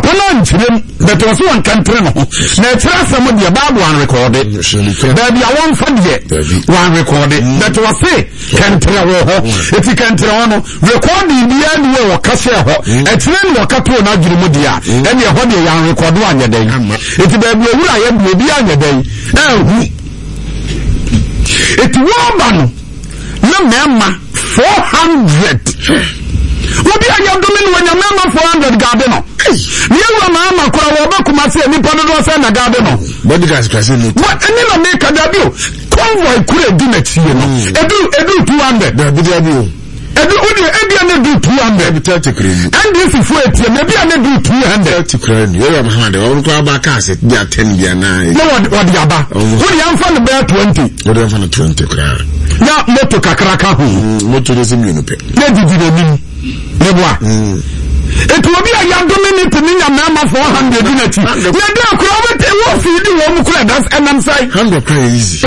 on chim that was one country no na some of the Bible one recorded baby I won't forget one recorded that was say country if you can't record the end way or kase ho e train wakato na adwiri mudia e ne ho de yan record one day it baby wura ye bi anya day it woman no mema 400 Obi anya domini wanya mema 400 garden. Niwa mama kwa wabakuma se nipa no se na garden. Bodyguards kwase ni. What any na make adabio. Convoy kure di na tie no. Edu 200. Da bi adabio. Edu odi ebia na do 200 bi 30 credit. And if fu etie na bia na do 200 30 credit. Yo ma hande o ko aba ka se dia 10 dia na. No what the aba. Odi amfa no be 20. Odi amfa no 20 credit. Ya moto kakraka ho. Moto de semi no pe. Na didi na nim. Nebwa. Etu obi a ya dominate ni ya mama 400 dinati. Na dey akura wete wo fi di wo mu kura das enam sai. 100 credit easy.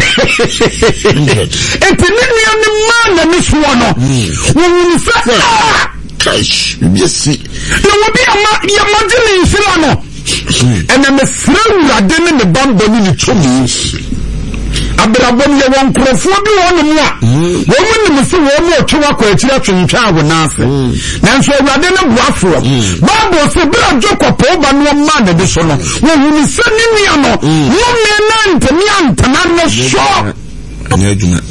Etu ni ni man na mi so no. Wo mu fa. Cash. Yes. Na obi ya magine insira no. Ena me freu la de ne bambo ni chomi. Abrabom ye won krofo bi won mu a wo mu nim se wo mu otwa kwa akira twentwa ago na ase nanso awurade ne boafo bible se bra jokopo ba no ma na de so no wo hu se ni nua no wo me na ntemi antana no so anya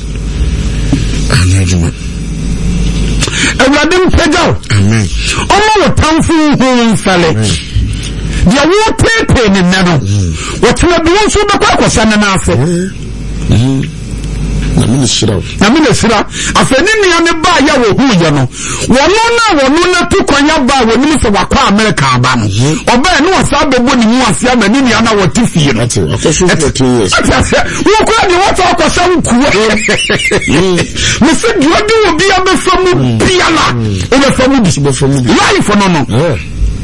adwuma awurade mpegao amen omo wotamfu hu nsale dia wo pepe ne nano wo tena bi wo so be kwa kwasa na ase na ministra afeni ni ane ba ya wo hu ye no wono na tu kwanya ba wo ni se wakwa America aba no oba no wasa bebo ni mu ase ama ni ana wo tifie no akoso 2 years wo kwa ni wo to akosa nkuwa me se duode wo bia be famu biala o be famu life no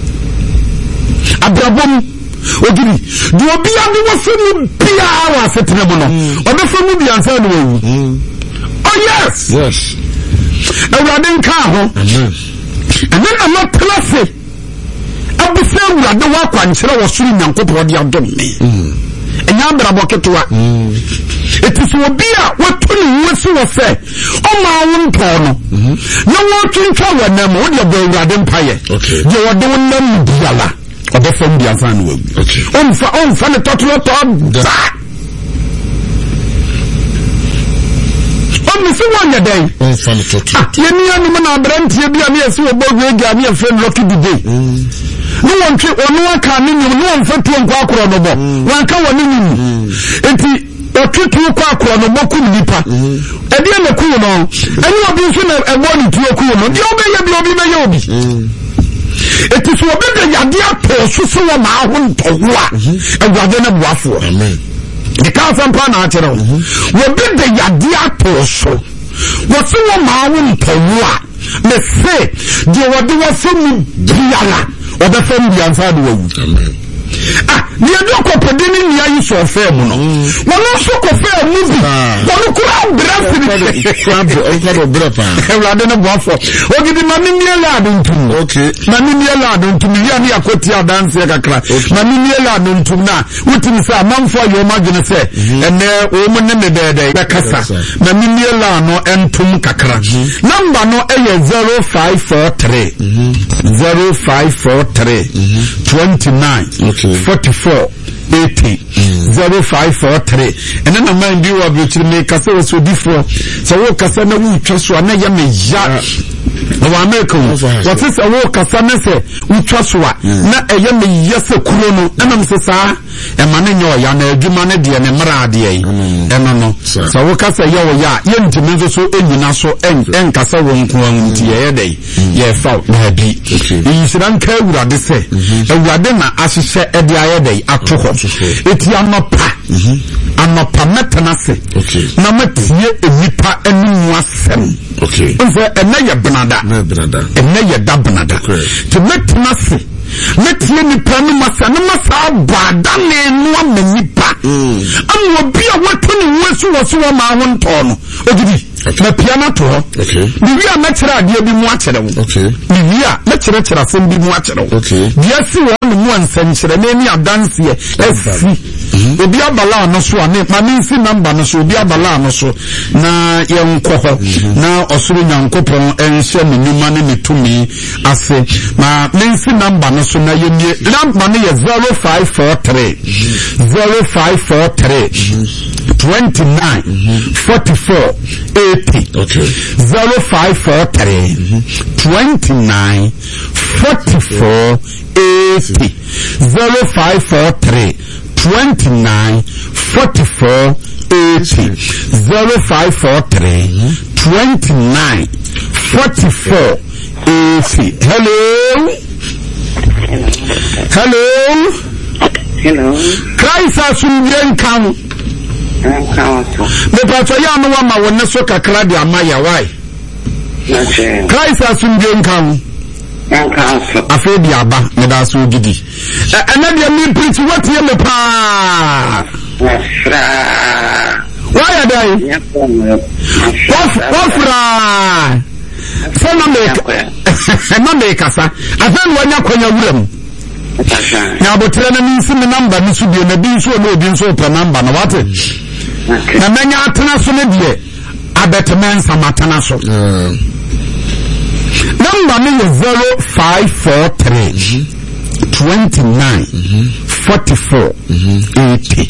abrabom ogiri do obi ade wasemu bia wa setenebo no obefemu bia ansa no wu oh yes awurade nka ho amen ama plase abuse awurade wa kwankyere wo suru nyankopɔ de adom me enya brabo ketewa etisi obi a watuni wesu wo se o ma wo ntɔ no na wo twintwa wa nam wo de bo awurade mpaye je wo de wo nam biala obefem bia ansa no wu onfa ne totolo to da misi wanya den onfa ne totolo yeni anu na abrantie bia me ese obogwe ga me friend lucky today no wontwe onu aka ne no wonfa tuo nkwa akoro no bo wanka woni ni enti otutu kwa akoro no boku nipa ede na ku no ani obi nso na ebo ni tuo ku no de obeye bi obi meye obi it is what the yadia to so wa ma ho ntowa awurade na boafo amen the council plan na atero we be the yadia to so what so wa ma ho ntowa me say de wode wa so mu biala obefam bi ansa do wu amen ni edo ko podini ni ayi so fe mu no wono so ko fe mu bi wono ko abra pa ewlade na boafo ogidi mami ni la do ntum okay mami ni la do ntum ya ni akoti adanse kakra mami ni la do ntum na wutim sa manfo yo magene se ene o mu ne me dede be kasa mami ni la no entum kakra number no eye 0543 29 44 80 0543 and then a man do a bit to make us so different so what can we trust one ya me ya wa America what is a work can say we trust one na e ya me yes kuro no na me say sa e mane nyo ya na adwuma ne de ne mra de yi e no so what can say ya wo ya ye ntime so enyina so en kasa wo nko anti ye dey ye fa na bi yi siran ka awurade se awurade na ahyehyɛ e de aye dey atoho eti anopa metanase na matie enipa enu asem nse ene ye benada ene ye da benada to metanase metie nipa no masa bada ne no amanipa am obi a wato ne wesu wo ma ho nto no ogidi na piano to okay bibi a mechira ade bi mu akere wo okay bibi a mechira chira sem bi mu akere wo okay dia si wo no mu ansanchire na ni adanse esi obi abala no so ane ma mi si number no so obi abala no so na ye nkọ na osoro nyankopon enhye me numa ne metumi ase ma mi si number no so na ye number no ye 0543 29 44 80 okay 0543 29 44 80 0543 29 44 80 0543 29 44 80. Hello. Christ asumdien kan. Me pato ya no wa ma wona so kakra de amaya why? Christ asumdien kan. Afi di aba me da so gidi. Ena de me preach what ye me pa. Why are they? Wafra. Sana make sa. Afen wanya kwanya wuram. Na botre na mi sim number ni so bi na bi so no bi so per number na what? Na menya atena so ne die. Abetmen samatana so. Number me is 0543 29 44 80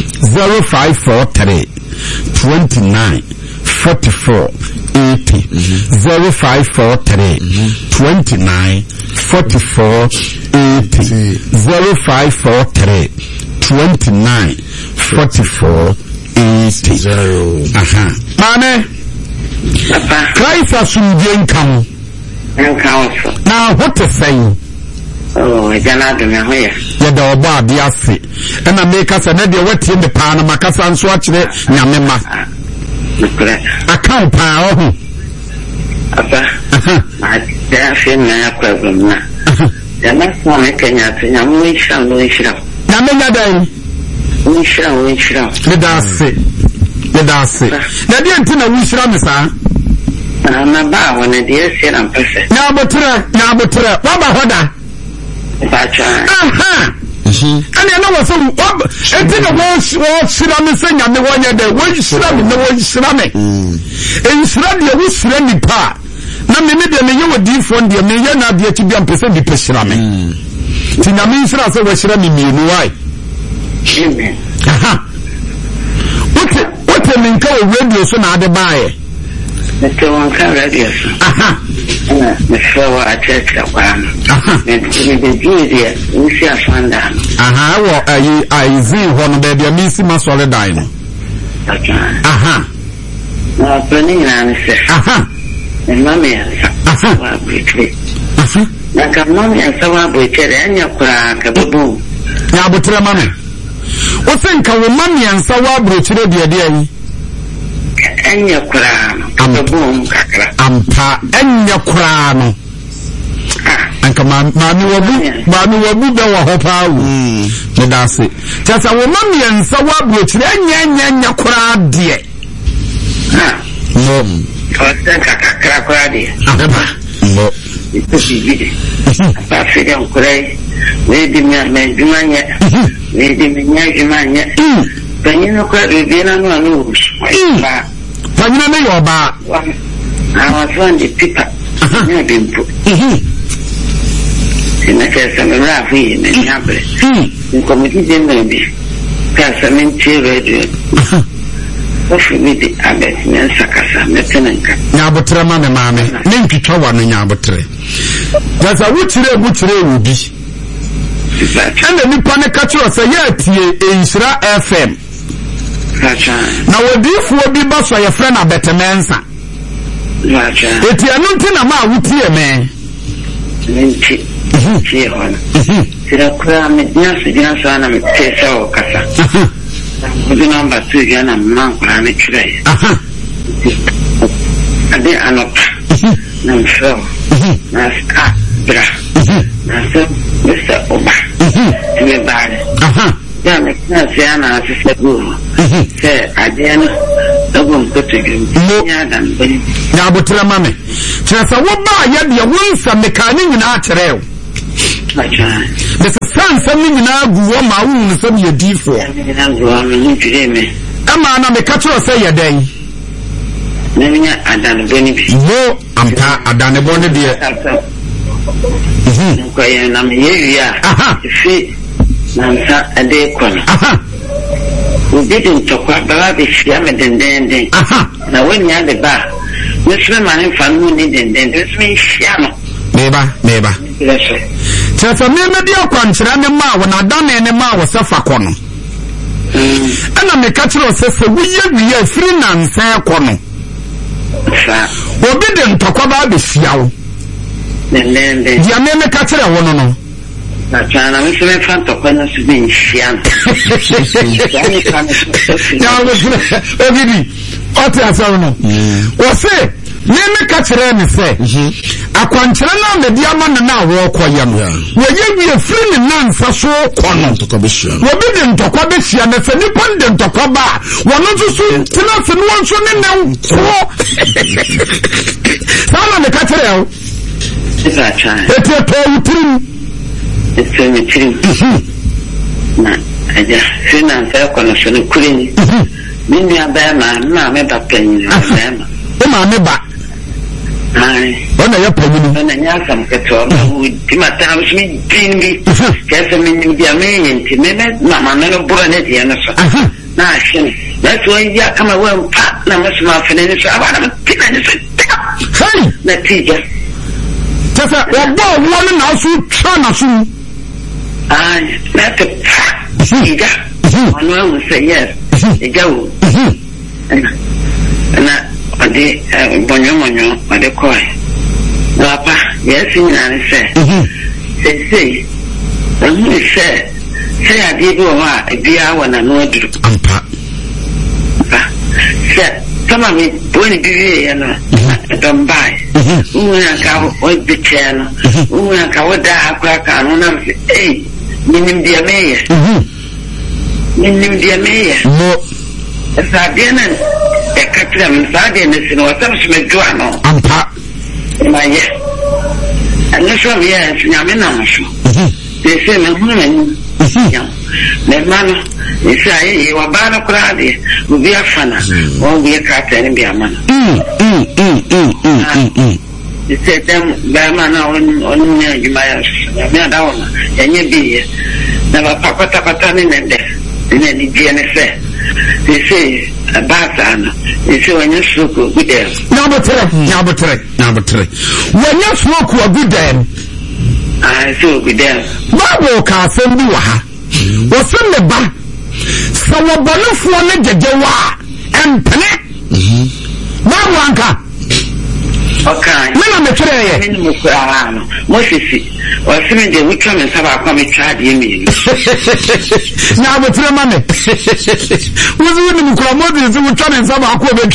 0543 29 44 80 0543 29 44 80 0543 29 44 80 aha mane Christ asumdien kan now what is saying jana do me hoye ya da oba ade ase na make us na de watie de pa na makasa nso akire nyame ma account pa ho apa da fe na problem na jana so me kenya tnya mo ishira no ishira na me nya dan ishira le da se na de ntina wo ishira me sa na ba wona de ishira mpese na botre wa ba hoda bacha ani na wo so enti na wo shira me se nya me wonya de wo shira me na wo shira me shira de wo shira ni pa na me de me ye wo di fo de me ye na de ti bia mpese di pe shira me ti na me shira se wo shira me mienu wai amen what me nka o radio so na ade baaye Mr. Wanka radio so me fwa a church akwan me de dia we see afanda wo ai zi ho no be dia mi si ma sole dai no na planning na se me mami wa britwe na ka mami sawa britwe anya kura ka bubu ya botre mami o senka wo mami ansa wa britwe de yi anya kura ka bubu kakra ampa anya kura no anka mami wabu be wa hopa wu me da se tasa wo mami ansa wa britwe anya kura de no Ostenka kakra kura de no ipesi pa fide onkurei we di me jumanya we di me jumanya panino kwa bibina no anu ba panino me yo ba I was the people na bimpo sinaka samira fi me nyabre committee de me ka saminti radio ofimidi abet men sakasa metenenka nyabotre ma me maame ne ntwitwa wa no nyabotre gaza wuchire wubi ene nipa ne ka kiro se ya tie Ensira FM na wodifuo bi ba so ye frɛ na betemensa eti anu ntina ma wutie me nti tie hona sira kura me nyasa sana me tesa o kasa the number 2 yana mankura ne kire ade anota na mfo na ska bra na so mr oba me bad ya me na se ana se go se ade no na abotra mame kyeresa wo ba ya de wonsa mekane nyina akyerɛw the sansa nyina gu wo ma wo no sɛ ye difo ama na meka kyerɛ sɛ yɛ dɛn na minya adane boni bi wo ampa adane boni de ko ye na me yewia fi na nsa ade kono obi de ntokwa baba be fia me dendenden na wanya de ba mesme mane fa no ni dendenden mesme fia no meba kyerɛ me me de akwankyerɛ ne ma wo na adane ne ma wo safa kono ana me ka kyerɛ sɛ wo yewia firi na nsa kono obi de ntokwa ba be fia wo dendenden dia me ka kyerɛ wo no na chana me se fa ntokwa no su be fia ya ogidi oti asawo no wo se me ka kyerɛ ne sɛ akwankyerɛ na me dia ma na wo koye no wo ye firi ne nansa so kono wo bi de ntokwa be fia na se nipa de ntokwa ba wo no so tena se no nso ne na ko sama me ka kyerɛ wo esa chana eto utrim na aja fina nsa kono so no kurin min ya ba ma me ba panyin ma me ba ai ona ya panyin na nya sam keto ma di mata mi dingi kesa min dia me yenti me ma no bura ne dia no so na shin na so ya kama wan pa na masma fene ne so aba na tina ne so hey na tija kesa wo bo na so twa na so ai na te ija ono we say yes ija wo na ade bonyo ade koi na pa yes na ne say say ade bi wo a bia wona no aduru ampa say kama me boni bibi ya na don bai una ka o bicheno una ka wada akwa ka no na eh minim dia meye mo sabena e katram sabena sino watam me joano ampa ma ye ana so me ya nyame na so de se me hu na ya me mano isaye wa bana kurade ubi afana o bi ka tani bi amana ise dem ba mana on ne jumaya me adawo ya nye bi na ba pata ne nende ne ni bi ne se ise abasa na ise wanya suku gudem nyabotre wanya suku gudem so gudem babo ka asem bi wa ha wo se me ba so wo bonofo ne jejewa empene babo anka okay mena me tire ye mena mo kura no Moses wasimi de wutwa me saba kwa me twade mi na abotre ma me wuzu ni mo kura Moses wutwa me saba kwa be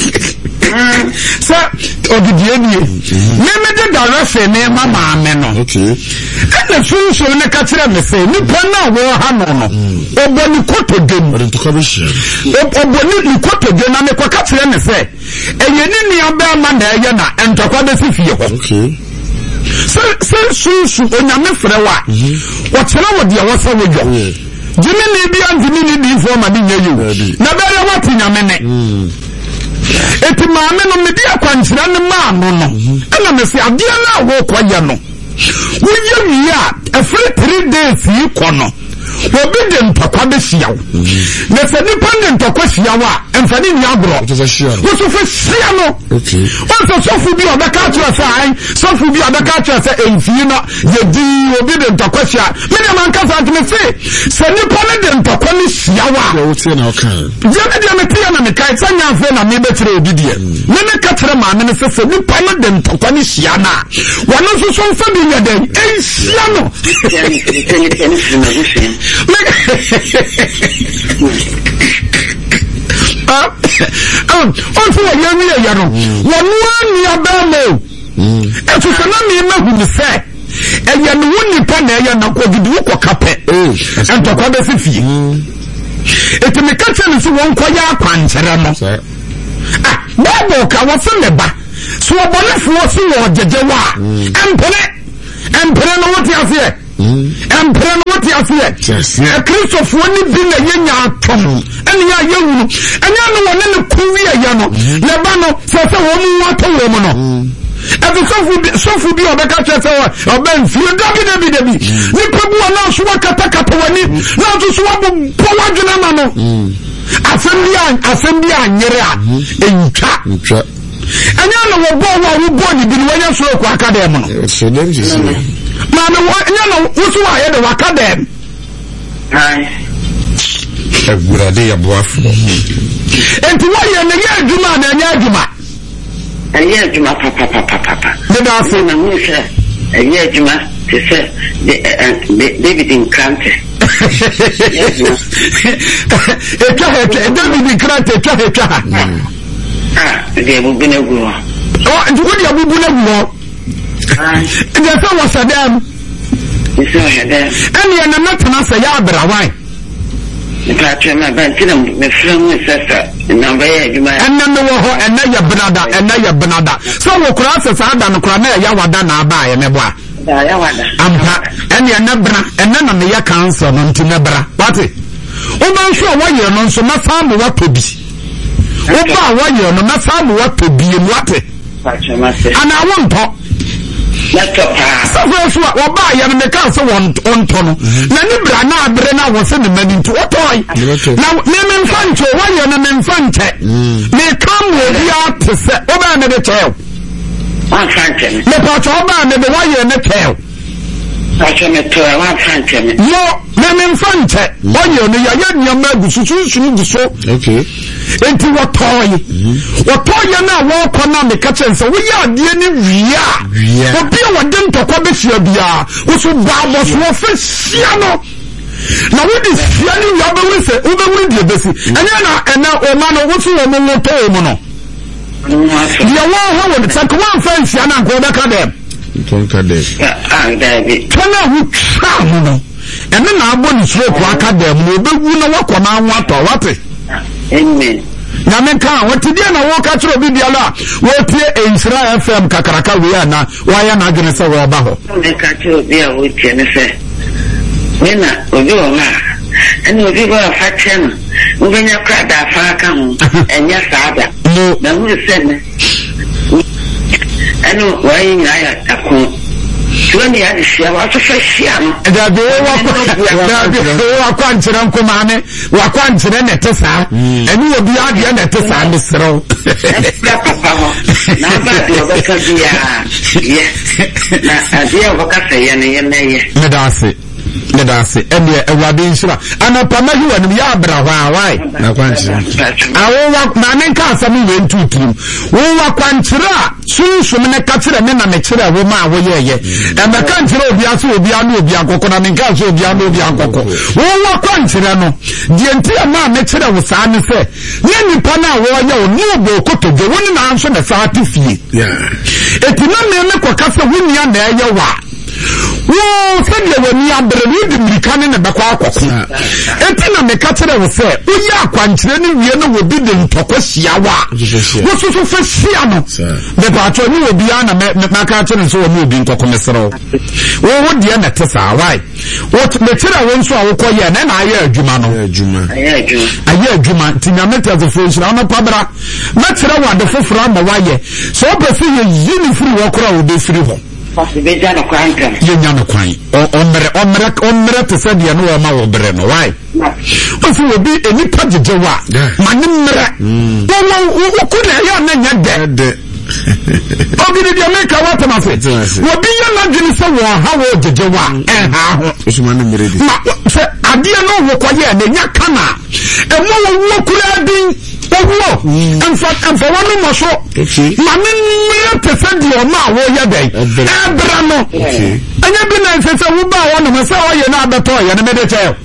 sa odidie nie me de direction ne mama me no okay kana sunso ne ka kire me se ni pona wo ha no oboni kotodem oboni kotodem na me kwa ka kire me se eyeni ni aba ma na eye na entokwa be fifie ho okay sunsu onyame frewa wo kire wo de wo se wo dwo jimi ni bi anjimi ni di fo ma ni nyeyu na bere wo tinyame ne eti maame no me dia kwankyira ne ma no ana me se ade na wo kwaye no wo ye a every 3 days yi kono obi de ntokwa be hyiawo na se nipa de ntokwa hyiawo a emfani ni abro wo so fe hia no okay o so fu bi obeka kira sai so fu bi obeka kira sai emfie no ye di obi de ntokwa hia me de man ka sa me se nipa de ntokwa ni hyiawo a wo tie na okay je de me pia na me kai sanya afa na me be kire odidie me ka kire ma me se nipa de ntokwa ni hia na wono so so fa bi nya den hia no on so ya mi ya no wonu ani abamo eto se na mi ma hu se eya no woni pa na eya na ko gidi ko kape ento ko be fifie eto me ka che no so won ko ya kwankyere no Bible ka wose leba so obonefo wose wo jejewa empere no wote ase empere no wote ase e Christopher ni bi na yenya atom ene ya yewunu enya no wone ne kuwi ya no leba no se wo mu wato wo mu no ebi sofu bi obeka chese wo oben fi dabi ni pebu na so kata wani na so bo wadwena ma no asem bi anyere a entwa anya no wo bo ni bi wanya so ko akadem no so dem just ma no anya no wo so wa ye de akadem agurade ya boafo enti wa ye ne ya adwuma na anya adwuma anya adwuma papa de da so na mu se anya adwuma te se David Nkante David Nkante twa de bubuna guo ndi bubuna guo ndi so wasadam so hadam ani na natana sa ya abrawan Patrick ma bantina me fremu sasa na ba ya juma enna me wo ho enna ya benada so wo kura sasa ada no kura na ya wada na aba ya mebo a ya wada ampa enna bra enna na me ya cancer no ntina bra wate o ban so wo ye no nso na famu watobi o ba wo ye no na famu watobi mu wate Patrick ma se ana wonto so wo ba ya no me kan so wonto no na ni bra na abre na wo se ne mani nti wotoi na me mfanche wo ye no me mfanche me kam wo bia tese wo ba ne de cheo wa fanche me pa cho ba ne de wo ye ne cheo Patrick me to wa fanche me yo me mfanche wo ye no ya nyama gususu guso okay enti wotoi na wo kona me ka chense wo ya de ni wia obi a wode ntokwa be fia bia wo so ba bo so fa sia no na wo di fia ni ya be wuri se wo be wuri die besi enya o ma no wo so wo mo to wo no dia wo ha wo de tak wo fa fia na ko be ka dem tonka dem David tona hu tra ho no ene na abo ni suro ko aka dem no be wu na wakoma anwa to wate amen na menka wotidie na wo ka chiro bibiala wo tie Israel FM kakaraka we na wa ya na agene se wo ba ho me ka chiro bia wo tie ne se me na obi o ma ene obi go afache no wo benya kwa da fa ka ho enya saada no na wo se ne ene wa yin ya akon tuani ya dishia wa to fa shia no da be wa kwa nchira nkomane wa kwa nchira ne tesa eni obi ade ne tesa ne sero ya papa ho na ba de obeka bia ye na adia obeka se ye ne me da se ene ewade nshira anapa mahi wa ne ya abra wai na kwanchira awo wa na ne ka asam we ntuturum wo wa kwanchira sunsun ne ka kire me na me kire wo ma wo ye e me ka kire obi aso obi anu obi akoko na me ka so obi anu obi akoko wo wa kwanchira no die ntia ma me kire wo sa ne se ne nipa na wo ye wo no bo kotoje wo ne na anso na sa atifie etina me ko kasa wo nia na ye wa wo sɛdeɛ w'ani abere no wodi mmirika ne bɛkɔ akɔko enti na meka kyerɛ wo sɛ woyɛ akwankyerɛ no wie no wɔbi de ntɔkɔ hyia wo a wo so fa hyia no mepaakyɛ ne wɔbiaa na maka kyerɛ sɛ wɔ ne obi nkɔkɔ meserɛ wo wo deɛ na te saa wae mekyerɛ wo nso a wokɔyɛ na ɛna ayɛ adwuma no ayɛ adwuma nti nyame teasefoɔ nhyira wo no pabra mɛkyerɛ wo ade foforɔ ama woayɛ sɛ wopɛ sɛ yɛyi ne firi wɔ kora a wobɛfiri hɔ Beja no kwanka. Yenya no kwan. Omre te se de no wo ma wo bre no why? O fi obi enipa jejewa. Mane mre. Wo ko na ya na nya de. Obi de make what ma fe. Wo bi ya na dwene se wo ha wo jejewa. Ha ho. Osuma no mre di. Ma se ade no wo koye na nya kana. E mo wo kura din. Emfa wanu mo so mame mmiri pese di o ma wo ye dai ebra no anya bi na sese wo ba wo no se o ye na abeto ye na me de che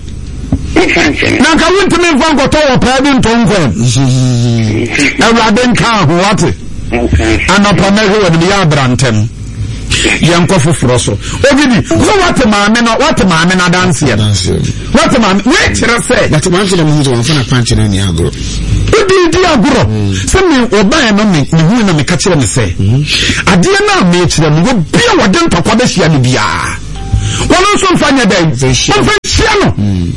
na ka wunti me mfa nkoto wo pa bi ntonko ewade nka ho wate anopa me ho ni ya brantem yanko foforo so ogidi so wate maame na dance ye wate maame we kire se wate maame na mu zo won fa na panche na ni agro Udi aguro. Se me oba no me hu na me ka kire me se. Ade na me kire me wo bia wode ntokwa be hia ne bia. Wono so mfanya dai. Mfanya no.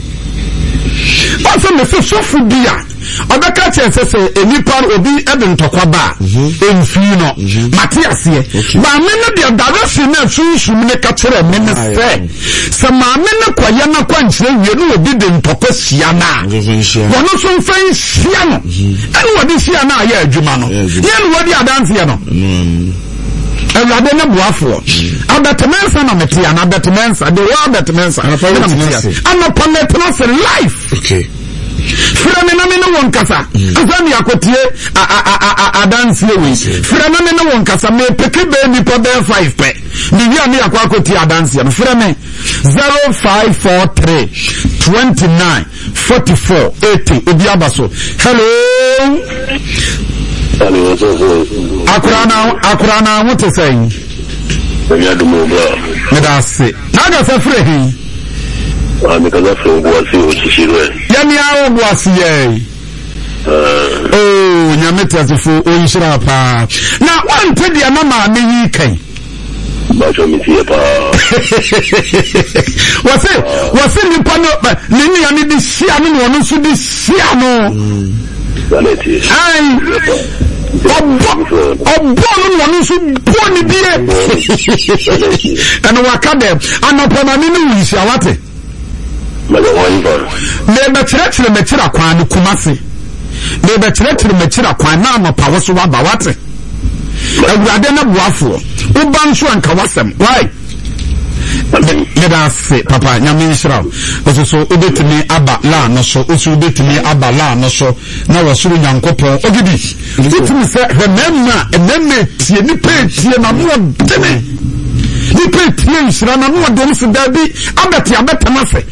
Also me so sofu bia. Obeka chese se enipa obi ede ntokwa ba. Emfi no. Matias ye. Ba me no de direction na sunsun me ka kire me ne se. Se ma me ne kwaye na kwanchire wie no obi de ntokwa sia na. Wono so mfanya sia no. Ene wodi sia na ya adwuma no. Ye no wodi adanse ye no. Awurade na boafo abetemensa na metia na abetemensa de wa abetemensa anapometna life. Okay. Frame na me no wonkasa azami akotie adanse we frame na me no wonkasa me peke be ni po be 5 pe ni wi ani akotie adanse no frame 0543 29 44 80 obi abaso. Hello Akurana what is saying? Medase. Naga sa frehi. Because from Boasi Ochishiro. Yami awo Boasi ye. Oh, nyamete azufu oyishira pa. Na wante dia mama me yi kai. Bacho miti pa. Wase ni pano nini yani di sia no no so di sia no. Saneti. Ai. Obonu wonu so boni bie. Eno wakade anopona ni wisi awate. Me be chire me chira kwan ni kumase. Me be chire me chira kwan na anopa wo so waba wate. Awurade na boafo. Uba nso anka wasem. Why? Medase papa nyame nshira oso obetimi aba la no so oso obetimi aba la no so na wasuru nyankopon ogidi itimi se remember tie ni petie na mo dene ni petie nshira na mo dene se dabi abeti abetana se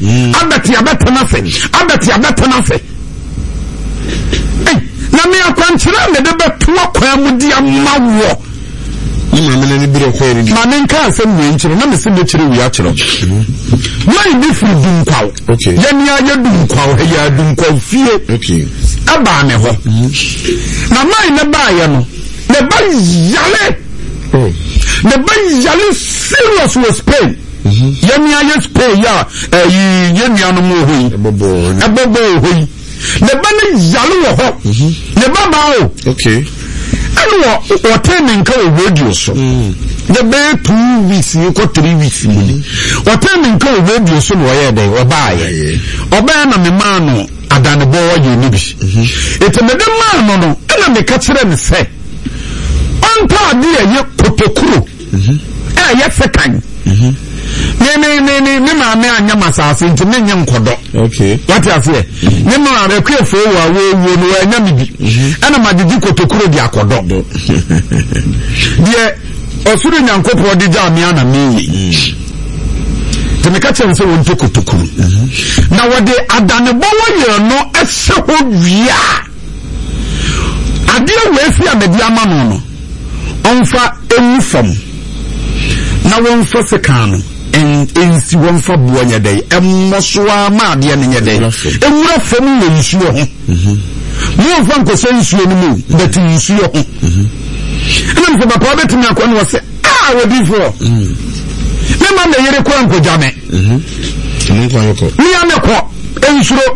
na me akwanchira me de beto akwa mu dia mawo ni mama ni bire ko eri ma nenka asem we nchiro na mese be chire wi achiro mai bi fu dunkwaw okay yani ya dunkwaw ya dunkwaw fie okay aba me ho na mai na ba ya no ne ba yale ne ba yale serious with pain yani ya Spain ya yani anu mo ho ebobo ho ne ba ne yale wo ho ne ba ba o okay ano watemen ka radio so the be 2 weeks ko 3 weeks ni watemen ka radio so no ye dey obaaye na me ma no adane bo waje ni bi etemede ma no na me ka kire ne se onta de ye kotokuro ye sekan ne ma me anya masase nti me nya nkodo okay what you say ne ma rekwefo wa wo no anya mi bi ana madidi kotokuro di akodo die osuru nyankopɔ di jami ana mi te me ka chen se won kotokuro na wode adane bo wo ye no ese ho wia ade we fi amedi ama no onfa enu fam na won fa sekano en si won fa buonya dai emmosoa ma ade ne nye dai ewura fam we nsuo ho mo fa nkoso nsuo no mu beti nsuo ho ana mse papa betimi akwa no wose wodi fo me ma me yere kwa nkojame nkwa yoko ni ameko ensuro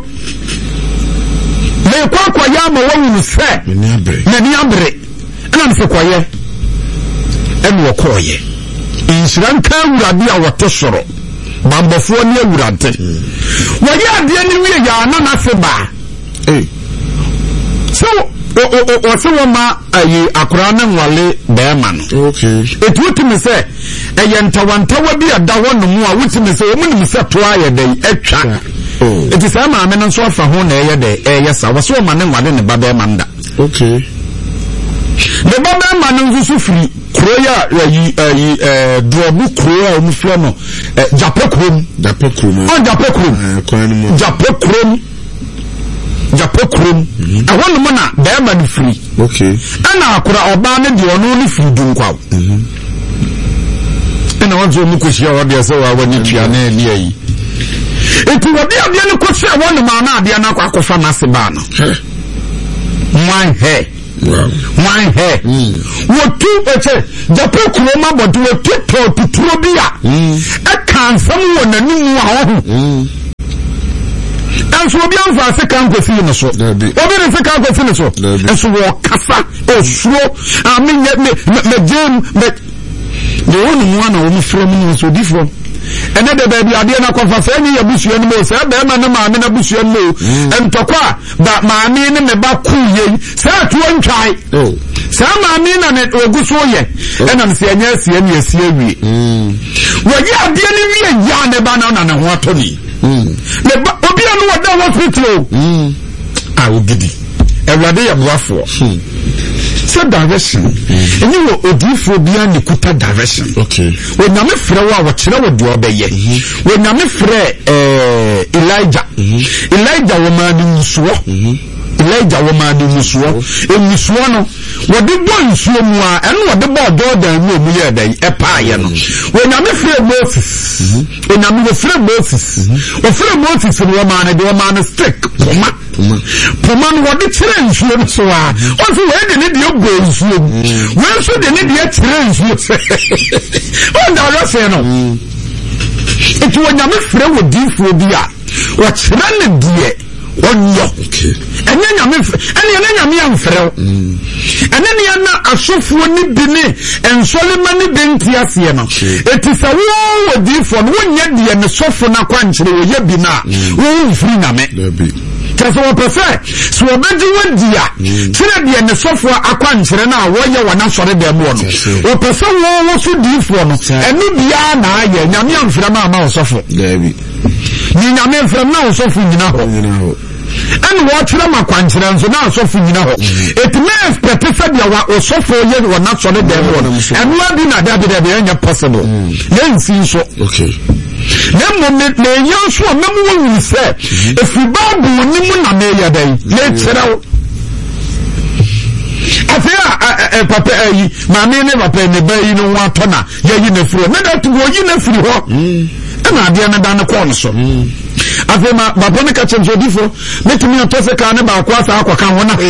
me kwa ya ma wonu se ni abre ana mse kwa ye enu okoye insiran ka wurade a wote soro bambofo ni awurade wodi ade ni wie ya na na se ba so o se wo ma ayi akura na nwale be ma no okay etutimi se entawantawa bi ada ho no mu a wutimi se o munim se to aye dai etwa eti se ma me no so afa ho na eye dai eye sa wo se wo ma ne nwale ne ba be ma nda okay ne ba be ma no nso firi kroya ayi drobu kroya o mu flo no japekrom Japokrom ahonu mo na be ma du free okay ana akura oba ne de ono ni free dunkwaw ena wonzo mu koshia wode se wa wani tua na ali ayi eti wode ade ne koshia wonu ma na ade na akofa na se ba no one hair. One hair. What two Japan Kuroma, but what two to Trobia. I can't someone a new one. And so be on for a second with you, so. Over the second with you, so. And so walk Casa or slow. I mean, the gym, but the only one of me from me so different. And then the baby idea na kwa fani ya busu enu mo se be ma na ma na busu enu entokwa ba ma mi ne me ba ku ye se atuo ntwai sa ma mi na ne oguso ye enam se anya se enu esi awie wo ye ade ni wie ya ne ba na ne ho atoni le ba obi anu wo da hospital a ogidi ewade ya boafo so direction and you will odifo bia ne kuta direction okay when na me frɛ wa wɔkyerɛ wo de obɛyɛ when na me frɛ Elijah wo ma ni musuo Elijah wo ma ni musuo emusuo no wɔde bɔ nsuo mu a ɛno wɔde bɔ Jordan mu emu yɛ dai ɛpaayɛ no when na me frɛ Moses when na me frɛ Moses wo frɛ Moses wo ma ne de wo ma ne stick Puma no wɔde kyerɛ nsuo no so a ɔso wɔde ne de bɔ nsuo wɔn so de ne de kyerɛ nsuo ɔnda ɔsɛ no etu wɔnyame frɛ wɔ difo bi a wɔkyerɛ ne deɛ ɔnyɔ ɛnyɛ nyame ɛne nyame amfrɛw ɛne ne na asɔfoɔ ne bi ne nsɔlema ne benti aseɛ no eti sɛ wo wɔ difo no wonyɛ deɛ ne sɔfo na kwankyerɛ wɔyɛ bi na wo mfiri nyame Kasa wapese so obeji wadia tire de ne sofo akwankyere na woyɛ wana sɔre da mu no wapese wo so difo no enu bia na ayɛ nyame amframa ama osofo dabi ni nyame amfram na osofo nyina ho and what ram akwankyere nso na osofo nyina ho it may expect dia wa osofo yɛ wana sɔre da mu no enu abi na da de anya possible yensi so okay Nemo me yanso memo won se efi babu ni mu na me ya dai le kyerɛw afia papa ayi ma me ne papa ne bayi no wato na yayi na firi me da to yi na firi ho na ade na dan ko no so afia ma baba ne ka kyerɛ difo metumi atose ka ne ba kwa sa akɔka ho na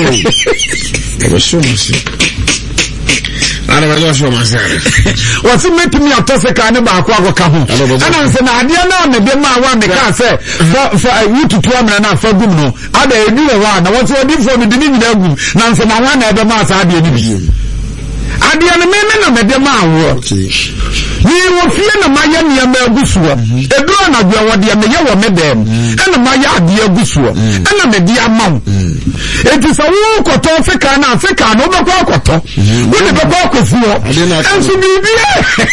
ana ba jo masare wasi metumi atose ka ne ba akwa ka ho ana nse na ade na me be ma wa me ka se fa yututu amana na fa gum no ada edi wa na won so di fo me di ni nyina gum na nse na wa na ebe ma sa ade ni bi ade na me na me de ma wo ni wo fie na ma ya ne ma agusuo edu na gwa wo de me ye wo me dem ana ma ya ade agusuo ana me di amaw enti sa wo koto Africa na Africa no be kwa koto wo de be kwa kofuo enso bibia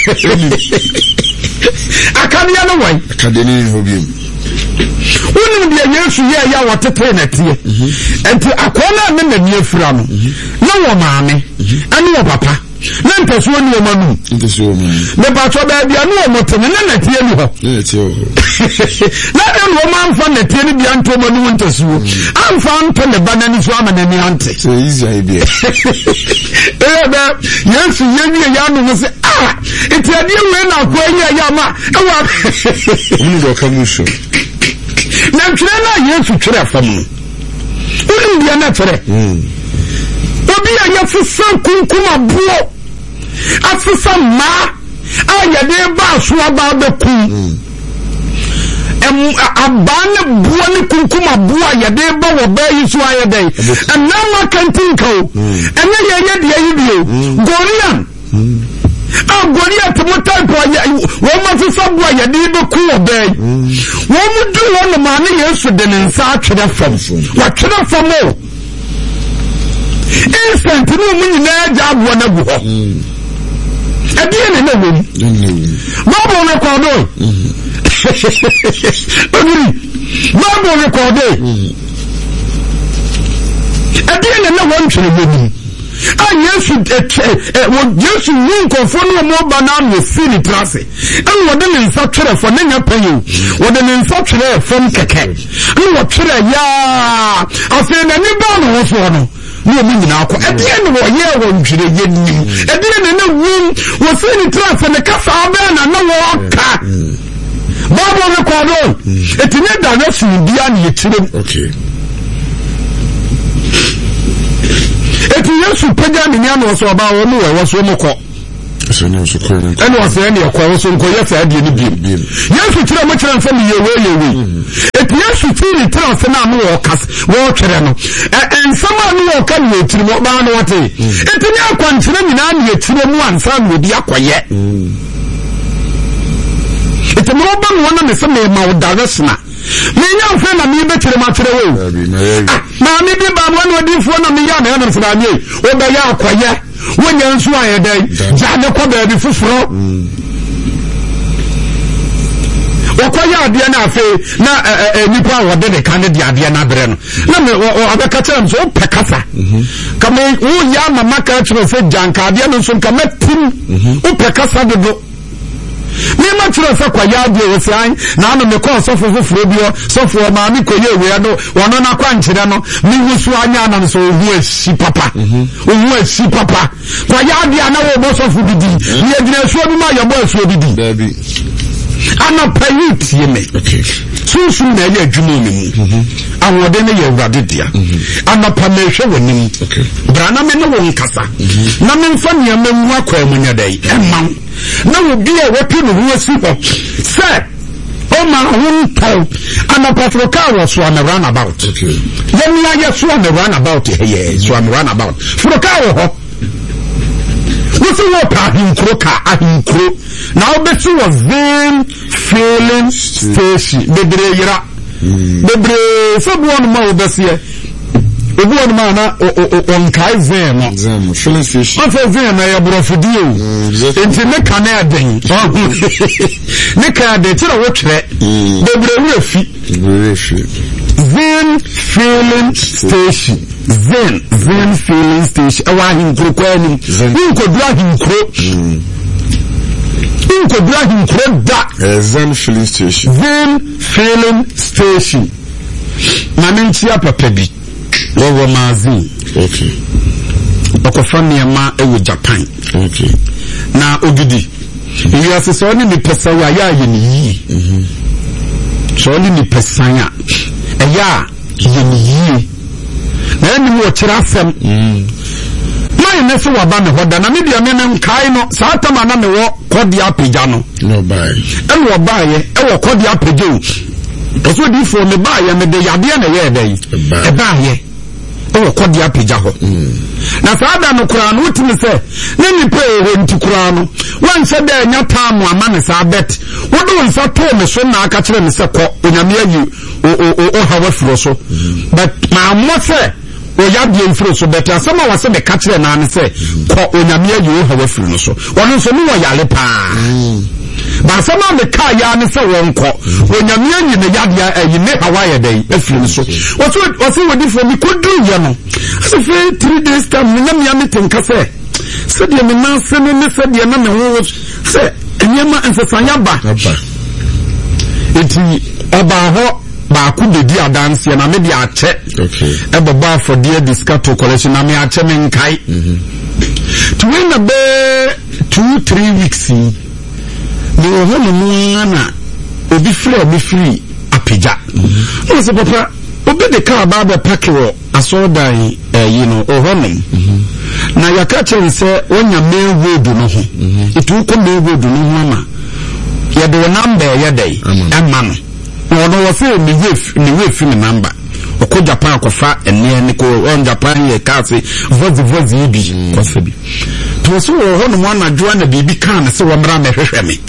akania no wai akadeni no bi wonu bia Yesu ye ya wotete na tie enti akona me na ni afura no na wo maame ani wo papa na ntasuo ni o manu ntasuo man me ba to ba bia no o motene na tie ni ho na tie ho na de no manfa na tie ni bia nto manu ntasuo amfa nto le banani so ama na ni ante so easy idea ba Yesu ye ni ya no se eti ade we na kwa ya ma ewa unu do kamusho na twere na Yesu twere afam unu bia na twere obi a yafisa kunkuma buo afisa ma ayade ba so aba beku abane buo ne kunkuma buo ayade ba wo ba yi so ayade anama kantinko ene ye de yi bio Golian Goliath mo type wo ma fisa buo ayade beku wo ba yi wo mu du wo no ma ne Yesu de ne nsa atwere fam wa twere fam o instant no mu nyina jaabo na gu ho adie ne na wom babo na kodo ogiri babo na kodo adie ne na wom twere wom Yesu nko fo no mo ba na no fini trase en wode ne nsa twere fo ne nya panyo wode ne nsa twere fom keke en wo twere ya afi na ni ba no fo no no mi nyina akọ edie ne wo ye wo ntwere ye ni edie ne na wum wo fini trase ne kasa ba na wo ka babo rekodo etinye da na su bia ne yetire okay eti Yesu pagya ne nya no so oba wo mu we wo so mu kɔ ɛne ɔsɛ ɛne ɛkɔ wo so nkɔyɛ saa deɛ ne biem Yesu kyerɛ mo kyerɛ nsɛm yewe eti Yesu tiri tira ɔsɛ na no wɔ twere no nsɛm a no wɔ ka ne tiri mo ba no wɔte eti ne akwankyerɛ nyinaa ne tiri mu ansa no obi akɔyɛ eti mo ba no na me sɛ me ma wo direction menya mfe na me betire ma kyerɛ wo ma me bi ba mo na odifo na me ya na na sɛ anye wo ba ya akɔyɛ wonya nso ayɛ dai gya ne kɔ baabi foforo wɔkɔyɛ adeɛ no afei na nipa a wɔde ne ka ne de adeɛ no abrɛ no na me ɔbɛka kyerɛ m sɛ wopɛ kasa kama woyɛ ama maka kyerɛ sɛ gyanka adeɛ no nso nka matim wopɛ kasa dodo mema kyerɛ sɛ kwayɛ adeɛ wɔ sɛ an na ano mekɔɔ sɔfo foforɔ bi hɔ sɔfoɔ maa me kɔyɛ awia no wɔno no akwankyerɛ no mewu so anya anam sɛ ɔhu asi papa kwayɛ adeɛ na wɔbɔ sɔfo bi din yɛgyina asuo bi ma yɛbɔ asuo bi din anapa yi tie me sunsun na ɛyɛ adwuma ne mu awɔde ne yɛ awurade dea anapa mehwɛ w'anim bra na me ne wo nkasa na memfa nneɛma mu akɔ mu nya dai ɛma na obi a wɔpi ne ho asi hɔ sɛ ɔma ho ntɔw anapa foro kaa wɔ so ame run about yɛmia yɛ so ame run about yɛ so ame run about foro kaa wɔ hɔ wosi wɔ pa ahinkuro ka ahinkuro na wobɛsi wɔ Zen filling station bebree yera bebree sɛ buɔ no ma wobɛsiɛ obi wɔ no ma na ɔnkae Zen no filling station ɔfɛ Zen no yɛ borɔfodie o enti ne ka na ɛden ne ka ɛden kyerɛ wotwerɛ bebree wura fi Zen filling station Zen filling station ɛwɔ ahinkuro kɔ anim nkodura ahinkuro da Zen filling station na ne nkyia papa bi wɔwɔ maazin ɔkɔfa nneɛma ɛwɔ Japan na ogidi wiase sɛ ɔne nipa sa wɔ ayɛ ayɛ ne yie sɛ ɔne nipa san a ɛyɛ a yɛ ne yie na ɛnim wɔ kyerɛ asɛm mayi ne so waba me hɔ da na me deɛ me ne nkae no saa tama na me wɔ kɔde apagya no ɛne wɔbaeɛ ɛwɔ kɔde apagya o ɔso difoɔ me baeɛ me de yadeɛ na ɛyɛ ɛda yi ɛbaeɛ ɛwɔ kɔde apagya hɔ na saa da no koraa no wotumi sɛ ne nipa ɛhɔ nti koraa no wanhyɛ dɛ ɛnya taa mo ama ne saa bɛt wode wo nsa too me so na aka kyerɛ me sɛ kɔ onyame ayi ɔhawa firi so but maammɔ sɛ ɔyadeɛ mfiri so bɛtɛ asɛm a wɔsɛ bɛka kyerɛ naa ne sɛ kɔ onyame ayi ɔhawa firi no so ɔno nso ne wɔ yare paa basama me ka ya ne se wonko onyame anyi ne yade ayi ne hawaye dai afiri no so wose wodi fo mi kodu ye no ase fe 3 days time me nyame ya metenka se de me na se no ne se de na me ho se enyema nsesanya ba enti oba ho ba ku dedi adanse na me de ache eboba for the discato collection na me ache me nkai to win a be 2-3 weeks the woman na obi free apija no se papa obi de car ba pack wo asodan na yaka chen se wonya main road no ho itu ko main road no ho ma ya de number ya dai amma no no wo se ni we fi number oko Japan akofa ene ne ko on Japan ye ka se vozi bi ko se bi to so wo ho no mo na dwo na bibi kan se wo mra mehwehwe me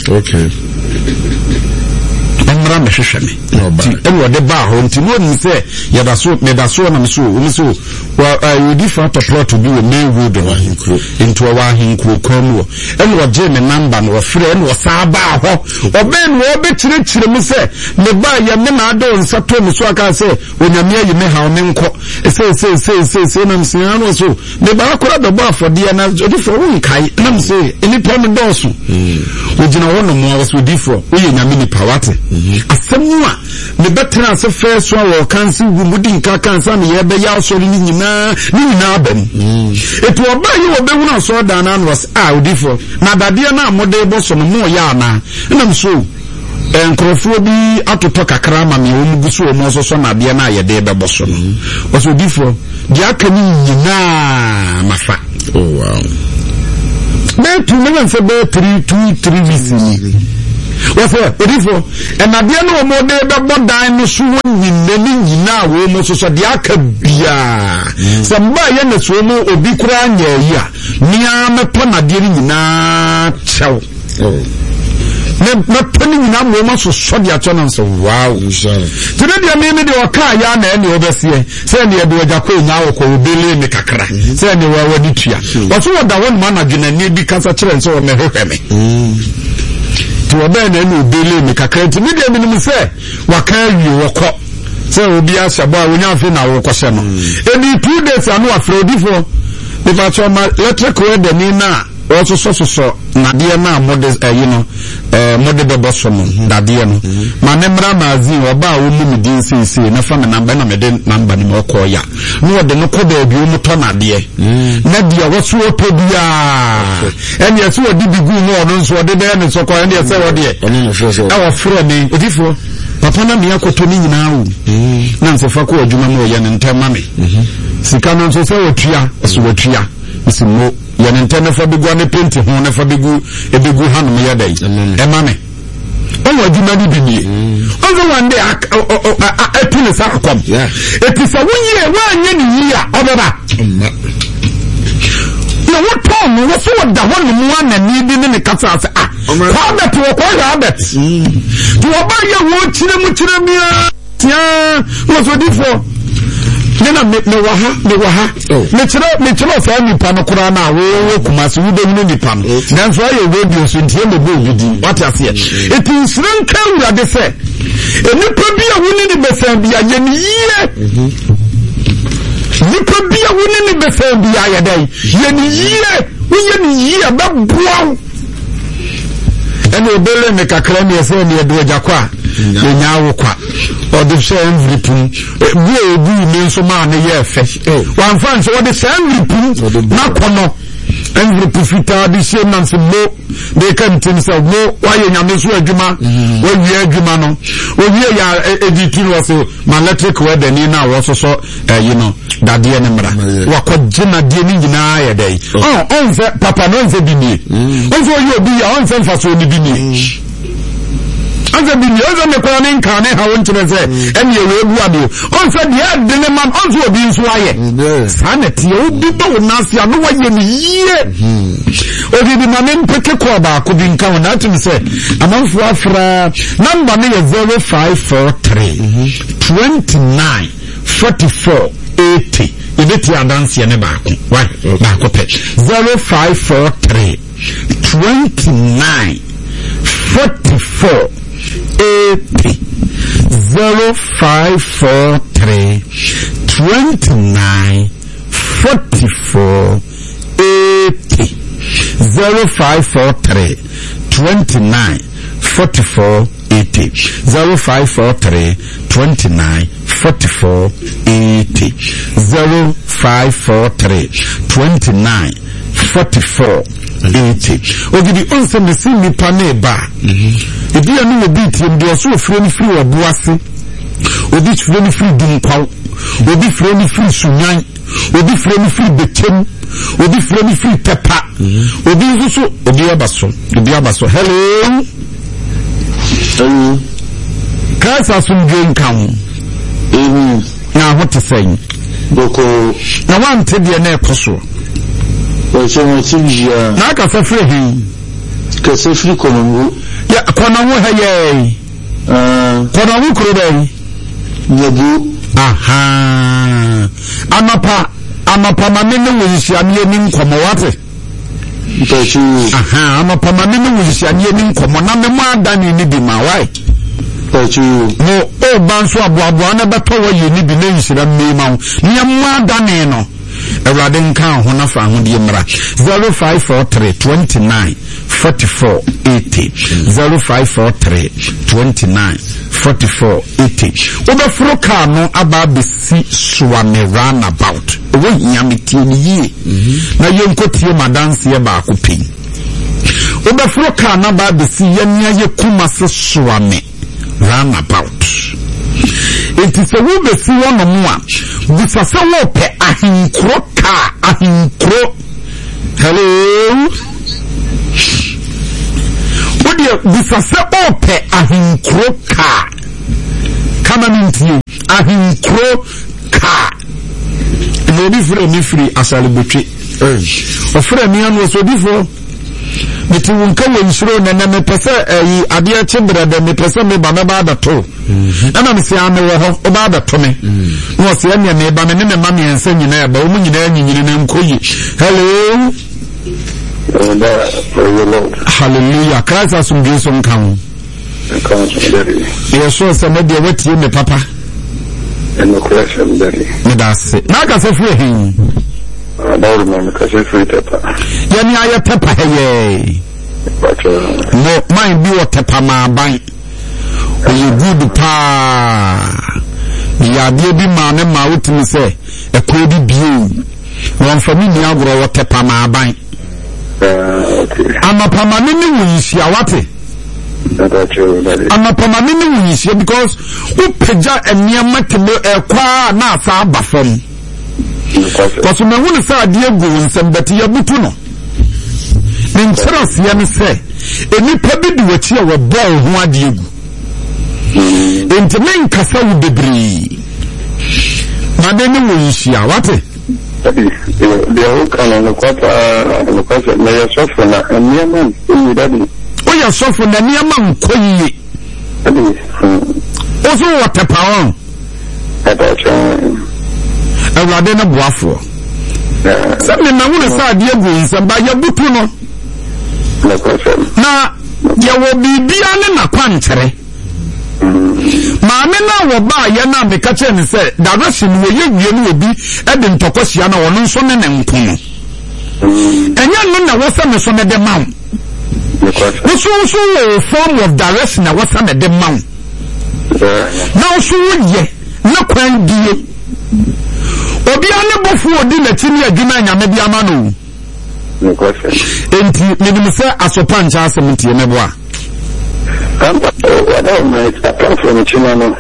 mra mehwehwe me no de ba ho nti no ni se ya da so me da so na me so wa you different plot to be with main road wa hinkro into wa hinkro komo ene wo je me number no frɛ no sa ba ho oben wo be kyerɛkyerɛ mu se me ba ya me na ado nsa to me so aka se onyame ayi me ha me nkɔ se na mse ano so me ba akora do ba afɔde na odifo wo nkai na mse eni pam dɔso wo gina wo no mo so odifo wo yɛ nyame ni pawate asɛmu a me betra se fɛ so a wo kansi wu mudi nka kansa me ye be ya so ni nyina abam eto oba yi wo be wuna so da na was odifo na dadeɛ na amode bo so no mo ya na na mso Enkrofo bi atoto kakra ma me wo gusu wo mo so na de na ye de bebo so no oso difo de aka ni nyina mafa. Oh wow. Be tu me say be 3 weeks ni what's it difo and na de no mo de bebo dan no so nyina wo mo so de aka bia samba ye na so mo obi kura anya yi a nia mepo na de nyina chew. na pani nyina mo so so dia chono so wow today dia me de waka ya na ene obesie se ne de wajako nya wo ko obele me kakra se ne wa wadi tua waso wada won ma na dwena ne bi kasa kire nso me hwehweme ti obe na ene obele me kakra ti me de me nim se waka wi wo ko se obi asabo a wonya afi na wo ko hye no eni 2 days anu afrodifo be ba choma electric wede ni na also so na de na model model de bosomo da de no ma ne mra magazine oba wo mu din sisi na fa me number na me de number ni mo ko ya no de no ko da bi wo to na de na dia wo so opodua eni ese wo di bigu no no so de de ne so ko eni ese wo de e wo fro ni odifo papa na me akoto ni nyina wo na nse fa ko adwuma mo ye ne ntema me sika no so se wo tua so wo tua isimo ya nintendo fa bigu ne penti ho ne fa bigu ebegu hanum ya dai emame onwa djuma ni bini onzo wande epile sa kom episa wonye wanye ni yia obeba na woton wo so wada wonu mu ana ni bi ne kasa ase kwa bet wo kwa ya bet to oba ya wo chire mu chire mia tia wo so difo nena me waha me chiro fa mi pa no kura na wo kumase wo de ni pa no dan so aye radio so ntie me bo gidi what you say it is ranka urade se enipa bia woni ni besan bia ye ni yie nipa bia woni ni besan bia ya dai ye ni yie ba buaw ene obele me kakra me se me do jakwa nya wo kwa odi se envripum bi ebu ni so ma ne ye fe wan fan so odi se envripum na kono envripu fita di se nan se mo de kan tin se mo wa ye nyame so adwuma wa wie adwuma no o wie ya editing was ma electric wede ni na wo so dade ne mra wa ko gina de ni nyina ya dai on se papa no se bi ni on so ye obi ya on se fa so ni bi ni anza bi nyoza me kwa nin kan ha won chireze eni ewe bu ade on se de de ne man on so obi nso aye saneti obi do na sia no waye ni yie obi bi manen peke ko ba ko bi nkan na tumi se amanfo afra number ne 0543 29 44 80 ibeti adanse ne ba ko wa ba ko pe 0543 29 44 80 0543 29 44 80 0543 29 44 80 0543 29 44 80 0543 29 44 80 ogidi onse mesi nipa ne ba ebi anu obi tim de so ofre ni free obuase obi free ni free dinkwaw obi free ni free sunyan obi free ni free betem obi free ni free pepa obi so obi abaso hello kasa sum gen kan na what to say boko na wante de na ekoso na ka fa free hin ka se free konongo ya konongo haye konongo kuro nyabu aha amapa mamene wuzisia ne ni nkomo wate mpachu aha amapa mamene wuzisia ne ni nkomo na me mu adani ni bi ma wai mpachu no o banso aboabo na beto wa yi ni bi na yisira mmema ho ne mu adani no Ewrade nkan ho na fa ho de mra 0543 29 44 80 0543 29 44 80 obefro ka no aba besi suame roundabout owo hia metie ni yi na yenkotie madanse ba ko pin obefro car na ba be si yenia ye Kumasi Suame roundabout. It is a wo be si wono mu a bisa se wo pe ahinkro car ahinkro. Hello. Bisa se wo pe ahinkro car. Come on into ahinkro car. No free asali butwi. Ofre mi anu so before. Meti wonka wonshiro na me pese yi ade chindra de me pese me ba me ba da to. Ana me se ame wo ho ba da to me. No se anya me ba me ne ma me ense nyina ya ba o mu nyina nyinyini na nkoyi. Hello. Hallelujah. Christ has some grace on come. You sure somebody what you me papa. And no question, Daddy. That's it. Now, because of him, I don't remember because it's free pepper. Yanya pepper, hey. But, no, mind you, what pepper, my bite. You good pa. Ya baby man, and my ultimate say, a cody view. One for me, now grow what pepper, my bite. Okay. I'm a permanent wish, ya what? I'm a permanent wish because who peja and near matable kwa na sa bafom. Because we want to say dear go and some better yabutuno. In Charles Yan say, any pebby do what you were ball who are you. In the main castle debris. Madame wish ya what? The whole kind of the question may suffer and near man, daddy. Oh, you're suffering the near man, Koyi. Also, what a power. I rather than a waffle. Something I want to say, dear boys, and by your butuno. Now, you will be beyond a country. Mamma will buy Yana Mikacha and say, direction where you will be at the Tokosiana or Nonson and Kuno. And you know what's on the son of the mount. It's also a form of direction that was under the mount. Now, so ye, no crime deal. Obiane before dinner, Timmy, Gimana, maybe a manu. No question. And maybe say, as a punch, as a meeting, never. I don't know, I come from a Chimano.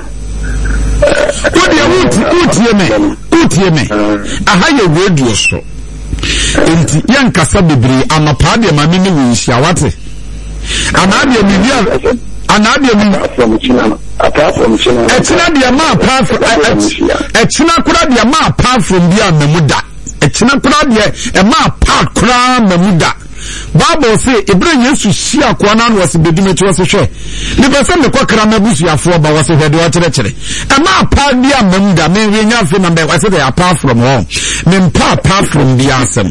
What do you mean? I have your word, you so. And young Casabibri, I'm a party, my mini wish, Yawate. Anadia Mivia, Anadia from China, apart from China, a China Diama, apart from a China Kuradia, apart from the Muda, a China Kuradia, a ma part crown Muda. Bible say, Ibrahim used to see a Kwanan was in the Dimitri was a share. The person the Quakarama Busia for was a head water actually. A ma part the Muda, maybe nothing and I said apart from home. Men apart from the awesome.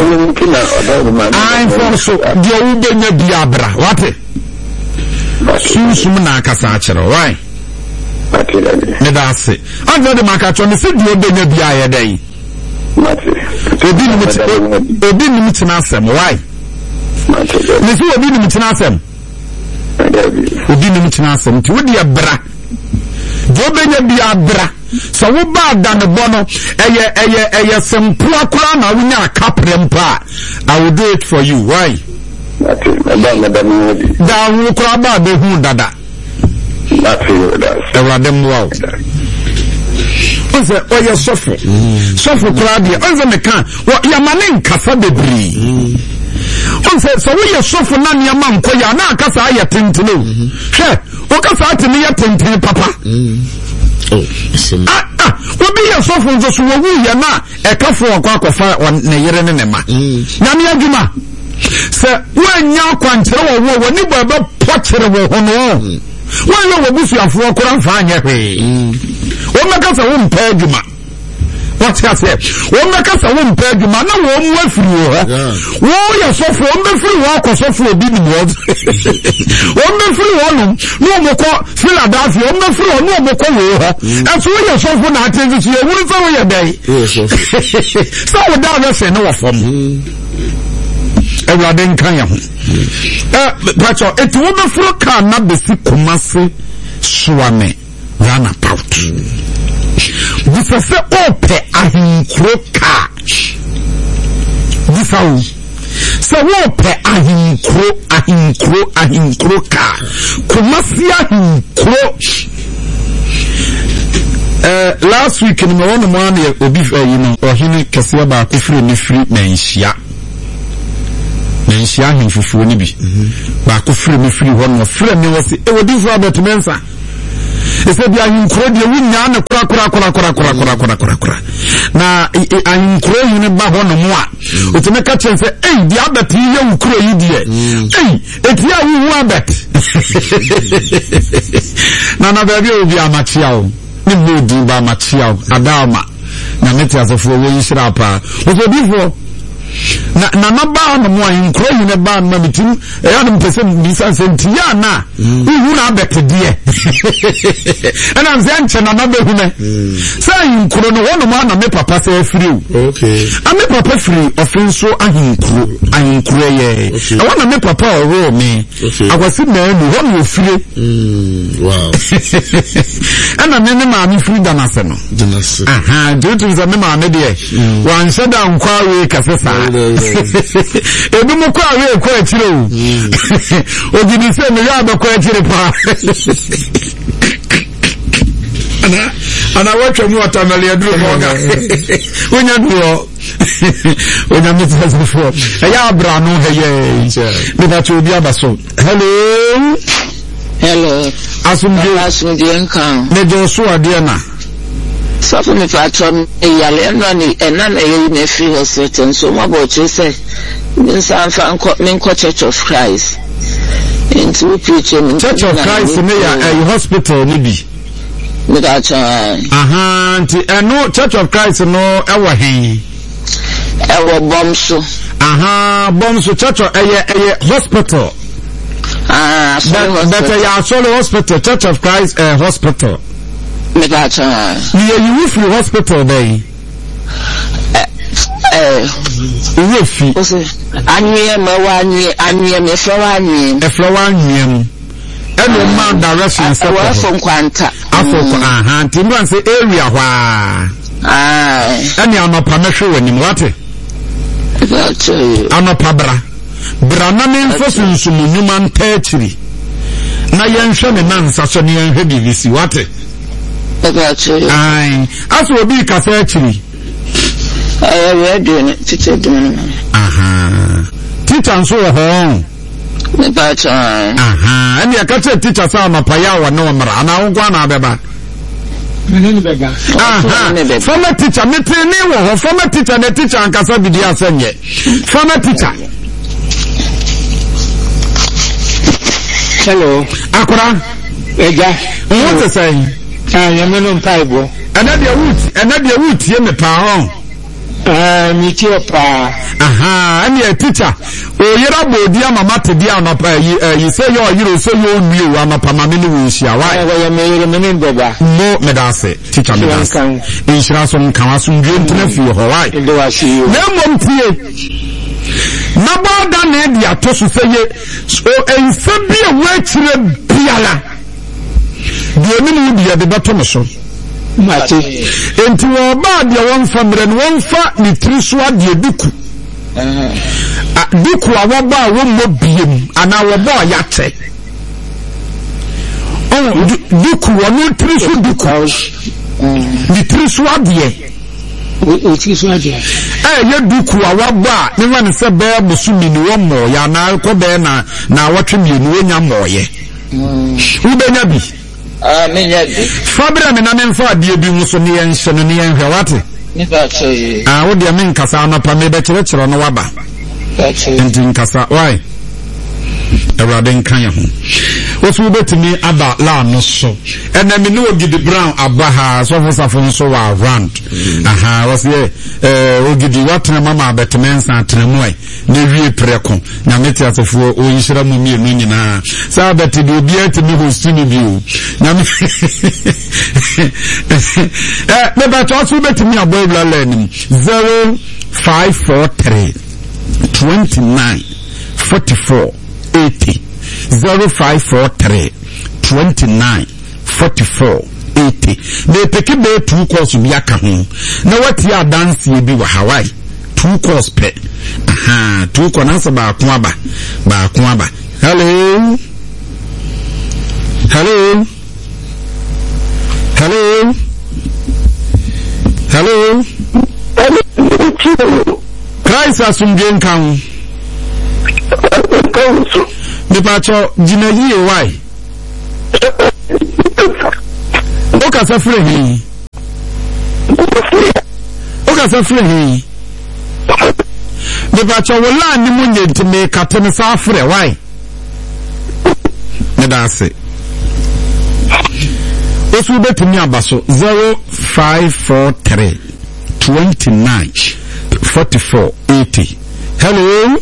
I'm for so the old Diabra. What? Susumana Casachero, right? That's it. I got the Macatron, the city of the Nebia day. Obi ni mutinasem, why? Nisi obi ni mutinasem. Obi ni mutinasem. Ti wodi abra. Jobe nya bi abra. So wo ba dan bono eye sempo akura na wo nya kaprem pa. I will do it for you, why? Da wo kura ba be hu dada. Ewadem wow. Onse oye sofo kradi onse meka ya manen kasa bebri onse so we sofo na nia man ko ya na kasa aye tentene hwe o kasa atimi ya tentene papa obi ya sofo nzo so wo ya na e kafo akwakofa ne yere ne ma na me adwuma se wanya kwankyere wo ni baba pokyere wo hono wọ́n yóò wọ busuafo ọkùnrin àǹfààní ẹ̀hìn wọ́n mẹ́kásá wọ́n mpẹ́ ẹ̀dwuma wọ́n ti àṣẹ wọ́n mẹ́kásá wọ́n mpẹ́ ẹ̀dwuma náà wọ́n mú ẹ̀fìrì wọ̀ hẹ́ wọ́n yẹ sọ́fọ̀ wọ́n bẹ́ fìrì wọ́n akọ̀ sọ́fọ̀ òbí nìyẹn wọ́n bẹ́ fìrì wọ́n nù ní wọ́n kọ́ Philadelphia wọ́n bẹ́ fìrì wọ́n ní wọ́n kọ́ wọ́ hẹ́ ẹ̀sùn wọ́n yẹ sọ́fọ̀ náà àti ẹ̀fìrì yẹ wọ́n sọ́wọ́ yẹ dẹ́ sáwọ́ dáa lẹ́sẹ̀ ní wọ́n fọ́ mu Ewurade nkan ya ho pacho eti wo befuro ka na besi Kumasi Suame rana pout busase ope ahinkro ka bisawo so wo pe ahinkro ka Kumasi ahinkro last week in my one obi ohine kese ba ko free me free menhia himfufuo ni bi ba ko free me free hono free me wose e wodi for about mensa ese bi ahinkro de wunya na kura na ahinkro yi ne ba hono mo a otumeka chense di abet yi ukro yi die eti a wu abet na ba bi obi amachia o ni modi ba machia adama na meti asefo wo yi shira pa oso bifo na ba no mo ahinkro yi ne ba na mitim ya no pese bi sanse ntia na wu na abet die ana mzenche na be hume say ahinkro no wono ma na me papa say free okay ame papa free offenso ahinkro ye I want me papa owo me akwasi na enu wono free wow ana me ma me free danase no aha do za me ma me de wan shada nkwa we kasesa ebi mo kwa we kwa chire o ogidi se me ya ba kwa chire pa ana watch mu atamali aduro moga onya duo onya metazo fo eya abra no heye me ba to obi abaso hello asumje nkan ne jo so ade na so me patron yale ena na ye na free hospital so mo bo che say nsan fa nko Church of Christ into preaching Church of Christ ne ya hospital ni bi nti no Church of Christ no ewa he ewa bomso bomso church hospital but ya solo hospital Church of Christ hospital you free hospital dey fi anwie eno man direction from kwanta timban say area hwa eni anopa mehwe wanim wate anopa bra na me mfosunsu munuma ntachiri na yenhwe ne nansa so ne yenhwe bibisi wate aso obi kasa achiri we do ne teacher do teacher so ho me bacha and ya kache teacher sa mapaya wa no mara na ngwa na beba menene bega former teacher me training wo former teacher ne teacher ankasa bidi asenye former teacher hello akura eja what to say yameno mpaibo another wood ye me pa ho mitio pa and your teacher oyera bodi amama te dia no pa you say your hero so you nwie wa no pa ma me no hia wa ya me me beba mo me da se teacher me da se inshira so nkan aso ndwe ntena fi ho wa ndo wa shi na mo mpie na boda na dia to so seye so ensa bia wa chire biala de ni mu dia de bato me so mate enti wo ba de won fa mre no won fa ni triso ade duku duku a wo ba wo mo biem ana wo ba ya te duku wo no triso duku ni triso ade o triso ade ye duku a wo ba ni wan se be musumi ni wo mo ya na ko be na wotwe mi ni wo nya mo ye wo be nya bi menya bi fabra me na me mfa ade bi muso ne yen hye no ne yen hwe wate ni ba che wo de me nkasa na pa me be kire no waba ba che enti nkasa why Ewrade nkan ya ho osu betimi aba la no so ena me no Ogidi Brown abaha so fosafo nso wa round was ye Ogidi watena mama abetmensa atremu ai na wie preko na meti asefo oyishira mu mienu nyina sa beti de obi atimi hostini biu na me me ba to osu betimi aboyla lenim 0543 29 44 80 0543 29 44 80 me peke be two course bi aka ho na wati adanse bi wa Hawaii 2 calls pe 2 calls na so ba ko aba hello Christ asumdwen kan me pacho jinayi why Oka safre hi me pacho wala ni munye ntime katene safre why me da se osu betumi abaso 0543 29 44 80 hello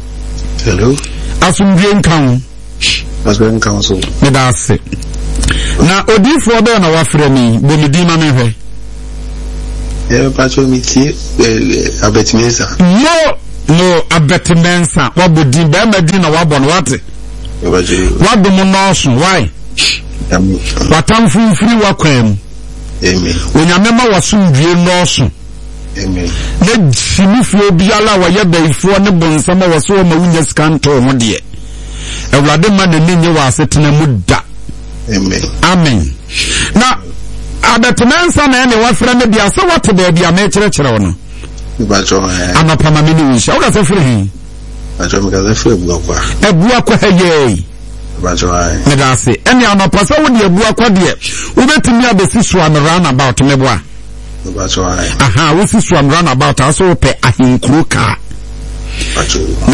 asumdwen kan so me da se na odifo be na wafre ni bomidi ma me hwe pacho miti abetimensa no abetimensa wabodi be madi na wabon wate wadum no so why watamfu mfiri wakwam amen onyamema wasumdue no so amen na simifo biala waye baifo ne bonsama waso ma wunya skanto ho de ewrade ma na ninye wasetena mudda amen na abetemensa na ene wafra ne bia se wate ba bia me kyerɛkyerɛ wono anapa ma mini wisha wo ka se firi hi me ka se firi ebua kwa heye me da se ene anapa se wo de ebua kwa de wobetumi abesi so amran about me boa wo si so amran about aso pe ahinkuru ka